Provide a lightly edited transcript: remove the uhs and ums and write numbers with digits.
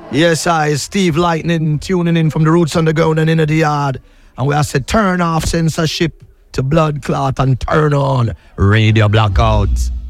Yes, I, Steve Lightning, tuning in from the Roots Underground and Inna the Yard. And we have said turn off censorship to blood clot and turn on radio blackouts.